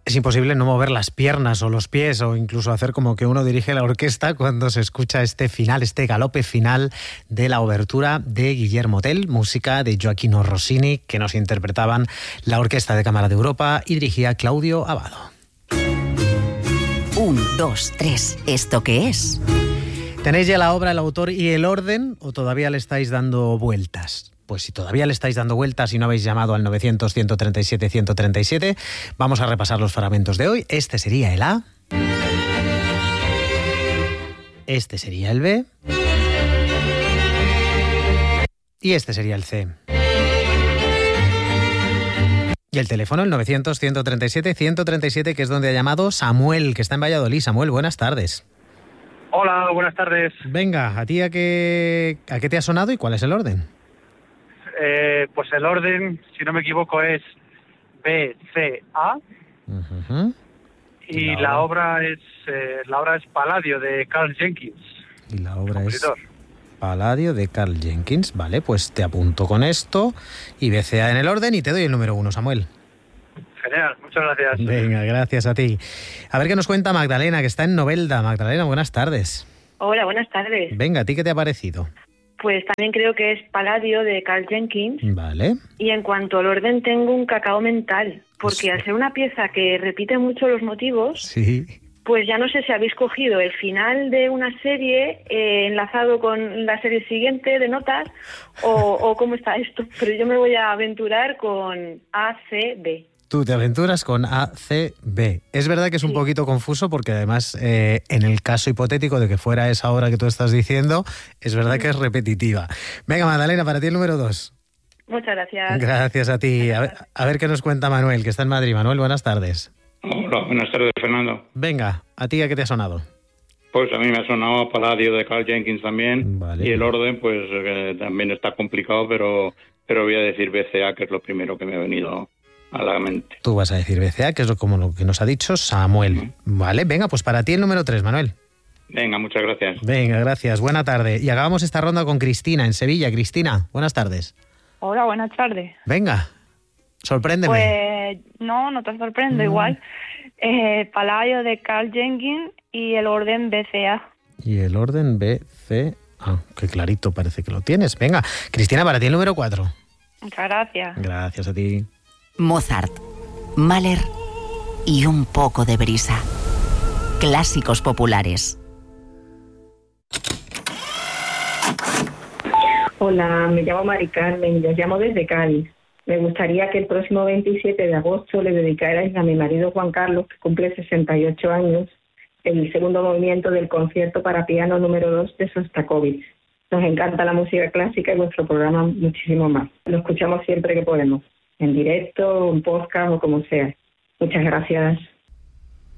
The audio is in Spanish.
Es imposible no mover las piernas o los pies o incluso hacer como que uno dirige la orquesta cuando se escucha este final, este galope final de la obertura de Guillermo Tell, música de Gioachino Rossini, que nos interpretaban la Orquesta de Cámara de Europa y dirigía Claudio Abbado. 1, 2, 3, ¿esto qué es? ¿Tenéis ya la obra, el autor y el orden o todavía le estáis dando vueltas? Pues si todavía le estáis dando vueltas y no habéis llamado al 900-137-137, vamos a repasar los fragmentos de hoy. Este sería el A. Este sería el B. Y este sería el C. Y el teléfono, el 900-137-137, que es donde ha llamado Samuel, que está en Valladolid. Samuel, buenas tardes. Hola, buenas tardes. Venga, ¿a ti a qué te ha sonado y cuál es el orden? Pues el orden, si no me equivoco, es B, C, A. Uh-huh. Y la obra es Palladio de Karl Jenkins. Y la obra compositor. es Palladio de Karl Jenkins. Vale, pues te apunto con esto y BCA en el orden y te doy el número 1, Samuel. Genial, muchas gracias. Venga, gracias a ti. A ver qué nos cuenta Magdalena, que está en Novelda. Magdalena, buenas tardes. Hola, buenas tardes. Venga, ¿a ti qué te ha parecido? Pues también creo que es Palladio de Karl Jenkins. Vale. Y en cuanto al orden tengo un cacao mental, porque Sí. al ser una pieza que repite mucho los motivos, Sí. pues ya no sé si habéis cogido el final de una serie enlazado con la serie siguiente de notas o cómo está esto, pero yo me voy a aventurar con A, C, B. Tú te aventuras con ACB. Es verdad que es un poquito confuso porque además en el caso hipotético de que fuera esa obra que tú estás diciendo, es verdad que es repetitiva. Venga, Magdalena, para ti el número 2. Muchas gracias. Gracias a ti. A ver qué nos cuenta Manuel, que está en Madrid. Manuel, buenas tardes. Hola, buenas tardes, Fernando. Venga, ¿a ti a qué te ha sonado? Pues a mí me ha sonado Palladio de Karl Jenkins también. Vale. Y el orden, pues también está complicado, pero voy a decir BCA, que es lo primero que me ha venido a la mente. Tú vas a decir BCA, que es como lo que nos ha dicho Samuel. Vale, venga, pues para ti el número 3, Manuel. Venga, muchas gracias. Venga, gracias. Buena tarde. Y acabamos esta ronda con Cristina, en Sevilla. Cristina, buenas tardes. Hola, buenas tardes. Venga, sorpréndeme. Pues no te sorprendo igual. Palladio de Karl Jenkins y el orden BCA. Y el orden BCA. Qué clarito parece que lo tienes. Venga, Cristina, para ti el número 4. Muchas gracias. Gracias a ti. Mozart, Mahler y un poco de brisa. Clásicos populares. Hola, me llamo Mari Carmen y os llamo desde Cádiz. Me gustaría que el próximo 27 de agosto le dedicarais a mi marido Juan Carlos, que cumple 68 años, el segundo movimiento del concierto para piano número 2 de Sostakovich. Nos encanta la música clásica y vuestro programa muchísimo más. Lo escuchamos siempre que podemos, en directo, en podcast o como sea. Muchas gracias.